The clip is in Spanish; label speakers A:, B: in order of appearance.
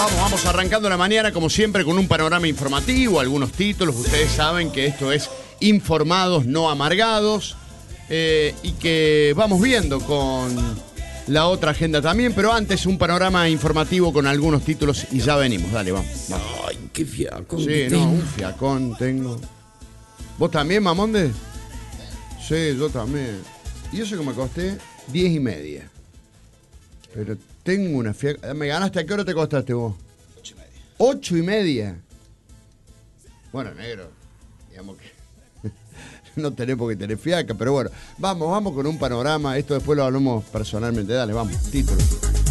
A: Vamos arrancando la mañana como siempre con un panorama informativo, algunos títulos. Ustedes saben que esto es Informados no amargados y que vamos viendo con la otra agenda también, pero antes un panorama informativo con algunos títulos y ya venimos. Dale, vamos.
B: Ay, qué fiacón.
A: Sí, no, un fiacón tengo. ¿Vos también, Mamonde? Sí, yo también. Y eso que me costé 10:30. Pero tengo una fiaca. ¿Me ganaste? ¿A qué hora te costaste vos? 8:30. Bueno, negro, digamos que no tenés por qué tener fiaca, pero bueno, vamos con un panorama. Esto después lo hablamos personalmente. Dale, vamos, título.